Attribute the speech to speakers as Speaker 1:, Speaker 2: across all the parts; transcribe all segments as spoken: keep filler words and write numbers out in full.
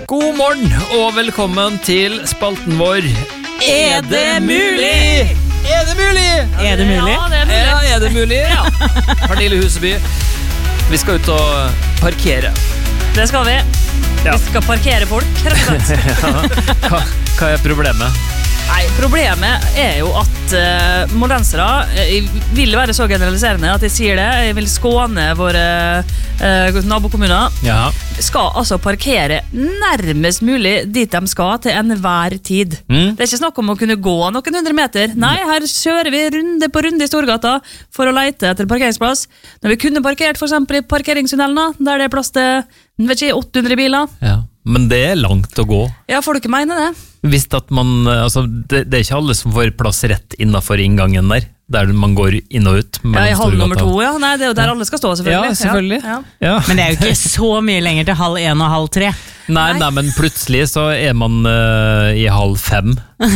Speaker 1: God morgen og velkommen til spalten vår Er det mulig? Er det mulig?
Speaker 2: Er det mulig?
Speaker 3: Ja, det er mulig.
Speaker 1: Ja, er det mulig? Ja. Pernille Huseby, vi skal ut og parkere.
Speaker 3: Det skal vi.
Speaker 1: Ja.
Speaker 3: Vi skal parkere folk, rett og slett.
Speaker 1: Ja. Hva, hva er problemet?
Speaker 3: Nei, problemet er jo at uh, moldensere uh, vil være så generaliserende at jeg sier det. Jeg vil skåne våre uh, nabokommuner.
Speaker 1: Ja.
Speaker 3: Skal altså parkere nærmest mulig dit de skal til enhver tid.
Speaker 1: Mm.
Speaker 3: Det er ikke snakk om å kunne gå noen hundre meter. Nei, her kjører vi runde på runde i Storgata for å lete etter parkeringsplass. Når vi kunne parkert for eksempel i parkeringstunnelene, der det er plass til vet ikke, åtte hundre biler.
Speaker 1: Ja. Men det er langt å gå.
Speaker 3: Ja, folk mener det.
Speaker 1: Hvis at man, altså, det, det er ikke alle som får plass rett innenfor inngangen der, der man går inn og ut.
Speaker 3: Ja, i halv nummer to, ja. Nei, det er jo der alle skal stå, selvfølgelig.
Speaker 1: Ja, selvfølgelig.
Speaker 3: Ja.
Speaker 1: Ja.
Speaker 2: Men det er jo ikke så mye lenger til halv en og halv tre.
Speaker 1: Nei, nei, men plutselig så er man uh, i halv fem.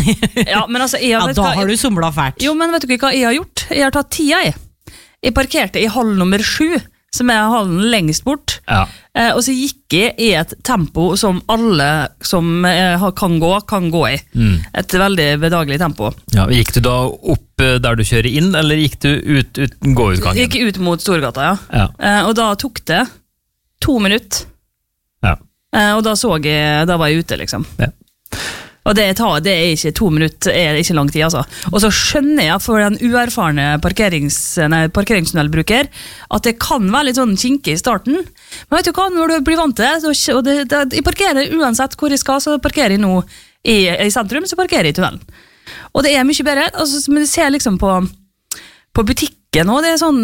Speaker 3: Ja, men altså, jeg,
Speaker 2: Ja,
Speaker 3: vet
Speaker 2: da
Speaker 3: hva,
Speaker 2: har du somlet fælt.
Speaker 3: Jo, men vet du ikke hva jeg har gjort? Jeg har tatt tida, jeg. Jeg parkerte i halv nummer sju, som er hallen lengst bort.
Speaker 1: Ja.
Speaker 3: Eh, og så gikk jeg i et tempo som alle som eh, kan gå, kan gå i.
Speaker 1: Mm.
Speaker 3: Et veldig bedagelig tempo.
Speaker 1: Ja, gikk du da opp uh, der du kjører inn, eller gikk du ut, ut gåutgangen?
Speaker 3: Gikk ut mot Storgata, ja.
Speaker 1: Ja.
Speaker 3: Eh, og da tok det to minutter.
Speaker 1: Ja.
Speaker 3: Eh, og da så jeg, da var jeg ute, liksom.
Speaker 1: Ja.
Speaker 3: Og det, tar, det er ikke to minutter, er ikke lang tid, altså. Og så skjønner jeg for den uerfarne parkerings, nei, parkeringstunnelbruker at det kan være litt sånn kinkig i starten. Men vet du hva, når du blir vant til det, så, og det, det jeg parkerer uansett hvor jeg skal, så parkerer jeg nå i, i sentrum, så parkerer jeg i tunnelen. Og det er mye bedre, altså, men jeg ser liksom på, på butikken, og det er sånn,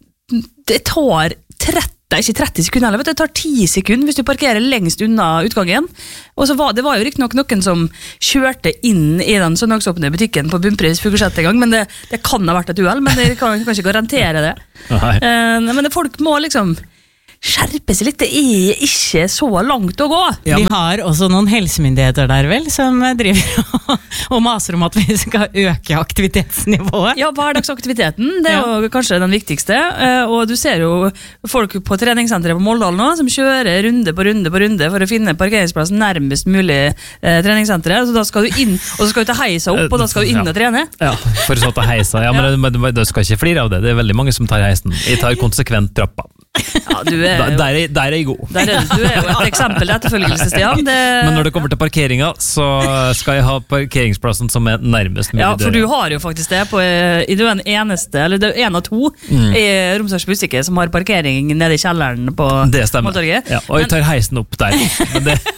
Speaker 3: det tar tretti Det er ikke tretti sekunder, vet du, det tar ti sekunder hvis du parkerer lengst unna utgangen. Og så var det var jo riktig nok noen som kjørte inn i den søndagsåpne butikken på bunnpris Fuglesett en gang, men det, det kan ha vært et uhell, men jeg kan, kan ikke garantere det.
Speaker 1: Nei.
Speaker 3: Eh, men det, folk må liksom skjerpe seg litt, det er ikke så langt å gå.
Speaker 1: Ja,
Speaker 2: Vi
Speaker 1: men-
Speaker 2: har også noen helsemyndigheter der vel, som driver og, og maser om at vi skal øke aktivitetsnivået.
Speaker 3: Ja, hverdagsaktiviteten, det er jo kanskje den viktigste, eh, og du ser jo folk på treningssenteret på Moldal nå, som kjører runde på runde på runde for å finne parkeringsplass nærmest mulig eh, treningssenteret, så da skal du inn, og så skal du ta heisa opp, og da skal du inn og trene.
Speaker 1: Ja, for så ta heisa. Ja, men
Speaker 3: Ja.
Speaker 1: du, du, du skal ikke flire av det. Det er veldig mange som tar heisen. Jeg tar konsekvent trappa.
Speaker 3: Ja, du er
Speaker 1: Der,
Speaker 3: jo,
Speaker 1: der, er, der er jeg god.
Speaker 3: der er, du er jo et eksempel til etterfølgelse, Stian. Det,
Speaker 1: Men når det kommer til parkeringa, så skal jeg ha parkeringsplassen som er nærmest mulig
Speaker 3: ja, for du
Speaker 1: døra.
Speaker 3: har jo faktisk det på, du er en eneste, eller du er en av to
Speaker 1: Mm.
Speaker 3: i Romsdals Bustikke som har parkering nede i kjelleren på
Speaker 1: Det stemmer.
Speaker 3: Måltorget.
Speaker 1: Ja, og jeg tar heisen opp der. Men det,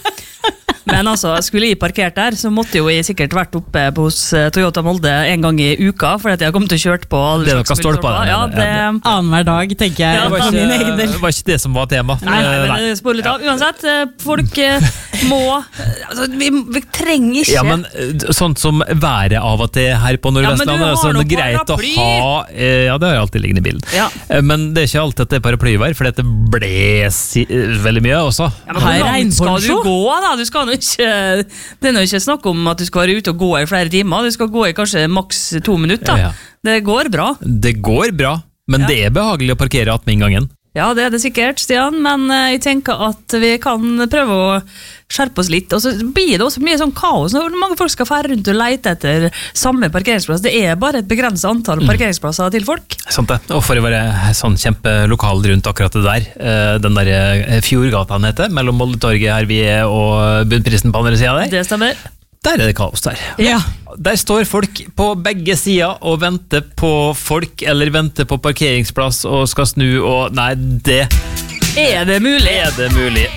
Speaker 3: Men altså, skulle jeg parkert der, så måtte jo jeg sikkert vært oppe hos eh, Toyota Molde en gang i uka, for at jeg har kommet til å kjørt på alle
Speaker 1: Det er
Speaker 3: slags
Speaker 1: noe stolper der,
Speaker 3: Ja,
Speaker 1: ja,
Speaker 3: det,
Speaker 2: Annenhver dag, tenker jeg,
Speaker 3: Ja,
Speaker 2: av
Speaker 1: var
Speaker 2: min egen
Speaker 1: ikke,
Speaker 2: del.
Speaker 1: det var ikke det som var tema.
Speaker 3: Nei, nei,
Speaker 1: Eh,
Speaker 3: men det spoler litt av. Uansett, eh, folk eh, må eh, altså, vi, vi trenger ikke
Speaker 1: Ja, men eh, sånt som været av og til her på
Speaker 3: Ja, men du
Speaker 1: Nordvestlandet,
Speaker 3: har
Speaker 1: er sånn
Speaker 3: noe
Speaker 1: greit å
Speaker 3: paraply.
Speaker 1: ha eh, Ja, det har jeg alltid liggende i bilen.
Speaker 3: Ja.
Speaker 1: Eh, Men det er ikke alltid at det er paraplyvær, for det blåser eh, veldig mye også.
Speaker 3: Ja, men
Speaker 2: Har
Speaker 3: hvor langt skal du
Speaker 2: regnponcho?
Speaker 3: gå, da? Du skal nå ikke, det er nå ikke snakk om at du skal være ute og gå i flere timer. Du skal gå i kanskje maks to minutter.
Speaker 1: Ja.
Speaker 3: Det går bra.
Speaker 1: Det går bra, men
Speaker 3: Ja.
Speaker 1: det er behagelig å parkere attmed inngangen.
Speaker 3: Ja, det er det sikkert, Stian, men eh, jeg tenker at vi kan prøve å skjerpe oss litt, og så blir det også mye sånn kaos når mange folk skal fære rundt og lete etter samme parkeringsplass. Det er bare et begrenset antall parkeringsplasser til folk.
Speaker 1: Sant det. Og for å være sånn kjempelokal rundt akkurat det der, eh, den der eh, Fjordgata han heter, mellom Moldetorget her vi er og Bunnprisen på andre siden der,
Speaker 3: Det stemmer.
Speaker 1: der er det kaos der.
Speaker 2: Ja.
Speaker 1: Der står folk på begge sider og venter på folk, eller venter på parkeringsplass og skal snu, og nei, det
Speaker 3: Er det mulig?
Speaker 1: er det mulig.